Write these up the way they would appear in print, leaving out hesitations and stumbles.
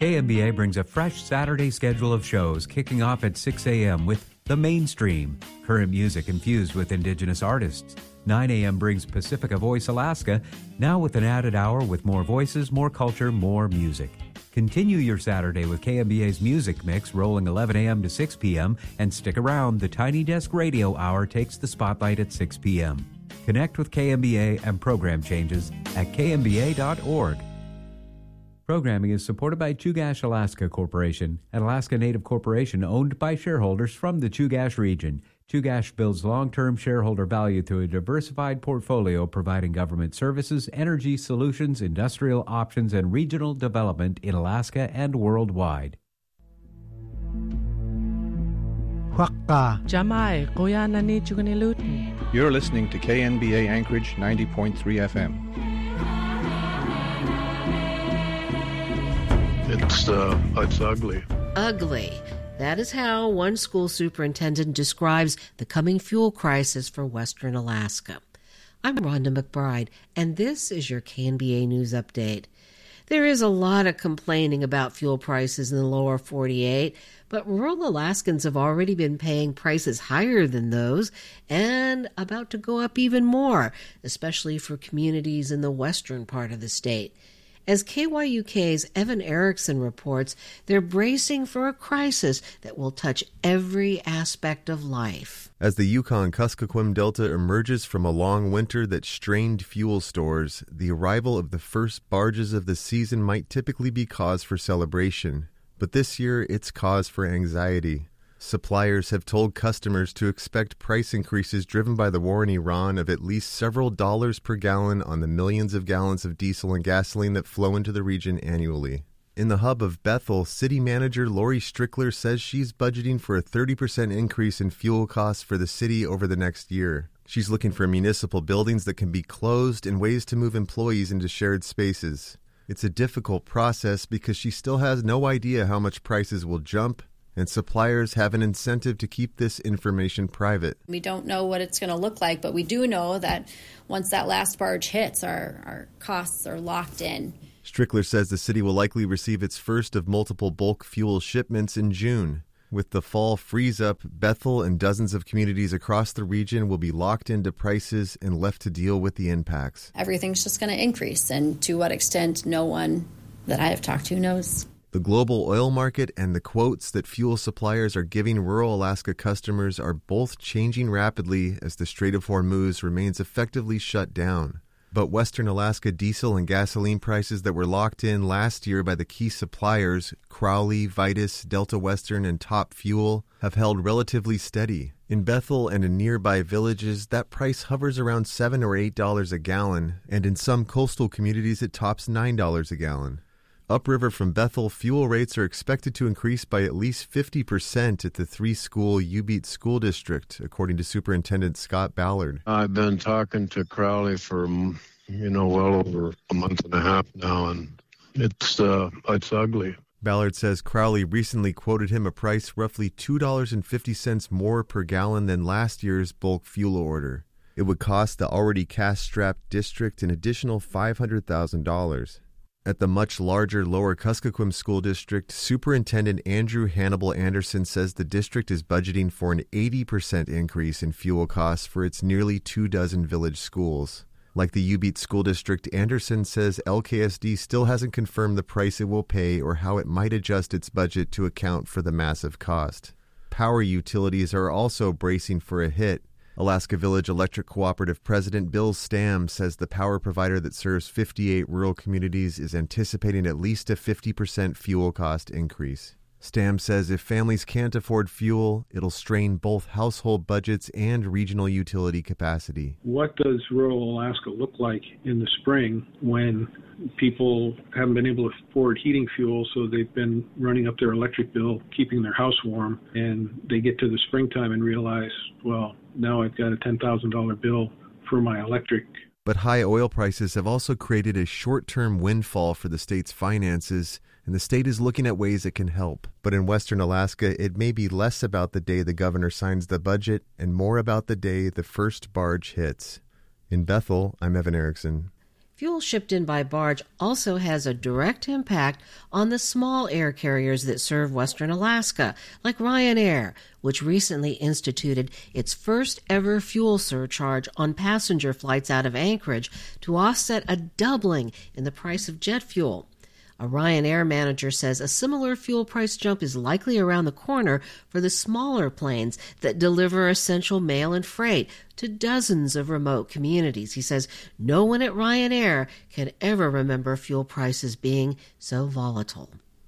KMBA brings a fresh Saturday schedule of shows kicking off at 6 a.m. with The Mainstream, current music infused with Indigenous artists. 9 a.m. brings Pacifica Voice Alaska, now with an added hour with more voices, more culture, more music. Continue your Saturday with KMBA's Music Mix rolling 11 a.m. to 6 p.m. and stick around. The Tiny Desk Radio Hour takes the spotlight at 6 p.m. Connect with KMBA and program changes at kmba.org. Programming is supported by Chugach Alaska Corporation, an Alaska Native corporation owned by shareholders from the Chugach region. Chugach builds long-term shareholder value through a diversified portfolio providing government services, energy solutions, industrial options, and regional development in Alaska and worldwide. Jamai, Goyanani Chuganilutin. You're listening to KNBA Anchorage 90.3 FM. It's ugly. Ugly. That is how one school superintendent describes the coming fuel crisis for Western Alaska. I'm Rhonda McBride, and this is your KNBA News Update. There is a lot of complaining about fuel prices in the lower 48, but rural Alaskans have already been paying prices higher than those and about to go up even more, especially for communities in the western part of the state. As KYUK's Evan Erickson reports, they're bracing for a crisis that will touch every aspect of life. As the Yukon-Kuskokwim Delta emerges from a long winter that strained fuel stores, the arrival of the first barges of the season might typically be cause for celebration. But this year, it's cause for anxiety. Suppliers have told customers to expect price increases driven by the war in Iran of at least several dollars per gallon on the millions of gallons of diesel and gasoline that flow into the region annually. In the hub of Bethel, City Manager Lori Strickler says she's budgeting for a 30% increase in fuel costs for the city over the next year. She's looking for municipal buildings that can be closed and ways to move employees into shared spaces. It's a difficult process because she still has no idea how much prices will jump, and suppliers have an incentive to keep this information private. We don't know what it's going to look like, but we do know that once that last barge hits, our costs are locked in. Strickler says the city will likely receive its first of multiple bulk fuel shipments in June. With the fall freeze-up, Bethel and dozens of communities across the region will be locked into prices and left to deal with the impacts. Everything's just going to increase, and to what extent, no one that I have talked to knows. The global oil market and the quotes that fuel suppliers are giving rural Alaska customers are both changing rapidly as the Strait of Hormuz remains effectively shut down. But Western Alaska diesel and gasoline prices that were locked in last year by the key suppliers, Crowley, Vitus, Delta Western, and Top Fuel, have held relatively steady. In Bethel and in nearby villages, that price hovers around $7 or $8 a gallon, and in some coastal communities it tops $9 a gallon. Upriver from Bethel, fuel rates are expected to increase by at least 50% at the three-school Ubeat School District, according to Superintendent Scott Ballard. I've been talking to Crowley for, well over a month and a half now, and it's ugly. Ballard says Crowley recently quoted him a price roughly $2.50 more per gallon than last year's bulk fuel order. It would cost the already cash-strapped district an additional $500,000. At the much larger Lower Kuskokwim School District, Superintendent Andrew Hannibal Anderson says the district is budgeting for an 80% increase in fuel costs for its nearly 24 village schools. Like the Ubeat School District, Anderson says LKSD still hasn't confirmed the price it will pay or how it might adjust its budget to account for the massive cost. Power utilities are also bracing for a hit. Alaska Village Electric Cooperative President Bill Stamm says the power provider that serves 58 rural communities is anticipating at least a 50% fuel cost increase. Stamm says if families can't afford fuel, it'll strain both household budgets and regional utility capacity. What does rural Alaska look like in the spring when people haven't been able to afford heating fuel, so they've been running up their electric bill, keeping their house warm, and they get to the springtime and realize, well, now I've got a $10,000 bill for my electric. But high oil prices have also created a short-term windfall for the state's finances, and the state is looking at ways it can help. But in Western Alaska, it may be less about the day the governor signs the budget and more about the day the first barge hits. In Bethel, I'm Evan Erickson. Fuel shipped in by barge also has a direct impact on the small air carriers that serve Western Alaska, like Ryanair, which recently instituted its first ever fuel surcharge on passenger flights out of Anchorage to offset a doubling in the price of jet fuel. A Ryanair manager says a similar fuel price jump is likely around the corner for the smaller planes that deliver essential mail and freight to dozens of remote communities. He says no one at Ryanair can ever remember fuel prices being so volatile.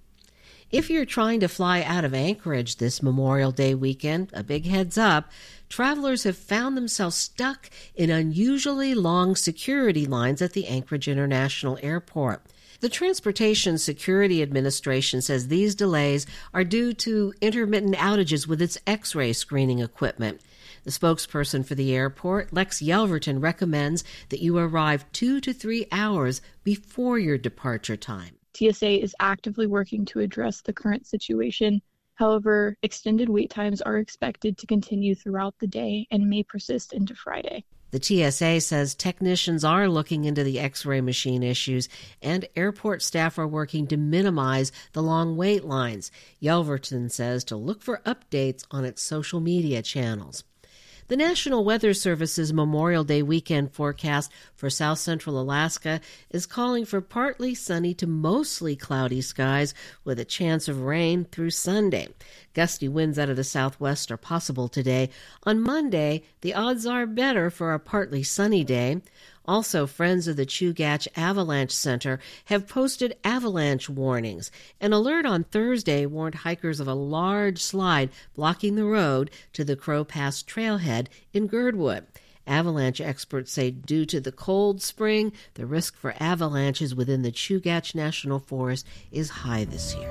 If you're trying to fly out of Anchorage this Memorial Day weekend, a big heads up, travelers have found themselves stuck in unusually long security lines at the Anchorage International Airport. The Transportation Security Administration says these delays are due to intermittent outages with its X-ray screening equipment. The spokesperson for the airport, Lex Yelverton, recommends that you arrive 2 to 3 hours before your departure time. TSA is actively working to address the current situation. However, extended wait times are expected to continue throughout the day and may persist into Friday. The TSA says technicians are looking into the X-ray machine issues, and airport staff are working to minimize the long wait lines. Yelverton says to look for updates on its social media channels. The National Weather Service's Memorial Day weekend forecast for south central Alaska is calling for partly sunny to mostly cloudy skies with a chance of rain through Sunday. Gusty winds out of the southwest are possible today. On Monday, the odds are better for a partly sunny day. Also, Friends of the Chugach Avalanche Center have posted avalanche warnings. An alert on Thursday warned hikers of a large slide blocking the road to the Crow Pass trailhead in Girdwood. Avalanche experts say due to the cold spring, the risk for avalanches within the Chugach National Forest is high this year.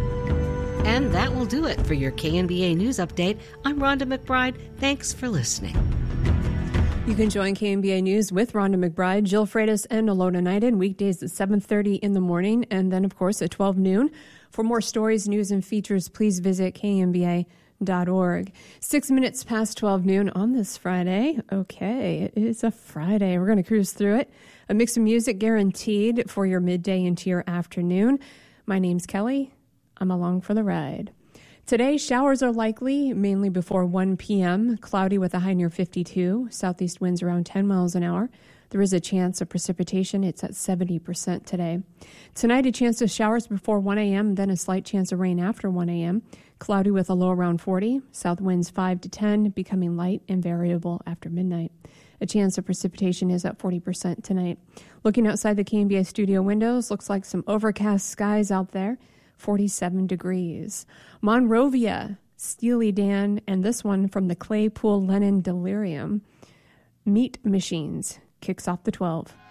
And that will do it for your KNBA News Update. I'm Rhonda McBride. Thanks for listening. You can join KNBA News with Rhonda McBride, Jill Freitas, and Alona Knighton weekdays at 7:30 in the morning and then, of course, at 12 noon. For more stories, news, and features, please visit knba.org. 6 minutes past 12 noon on this Friday. Okay, it is a Friday. We're going to cruise through it. A mix of music guaranteed for your midday into your afternoon. My name's Kelly. I'm along for the ride. Today, showers are likely, mainly before 1 p.m., cloudy with a high near 52, southeast winds around 10 miles an hour. There is a chance of precipitation. It's at 70% today. Tonight, a chance of showers before 1 a.m., then a slight chance of rain after 1 a.m., cloudy with a low around 40, south winds 5 to 10, becoming light and variable after midnight. A chance of precipitation is at 40% tonight. Looking outside the KNBA studio windows, looks like some overcast skies out there. 47 degrees. Monrovia, Steely Dan, and this one from the Claypool Lennon Delirium. Meat Machines kicks off the 12.